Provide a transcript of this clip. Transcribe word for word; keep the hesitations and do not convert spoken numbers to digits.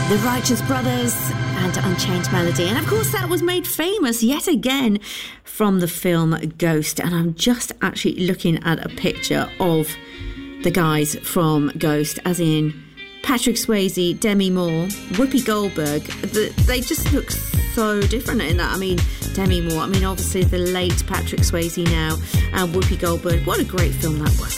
The Righteous Brothers and Unchained Melody. And of course that was made famous yet again from the film Ghost. And I'm just actually looking at a picture of the guys from Ghost, as in Patrick Swayze, Demi Moore, Whoopi Goldberg. The, they just look so different in that. I mean, Demi Moore, I mean, obviously the late Patrick Swayze now, and Whoopi Goldberg. What a great film that was.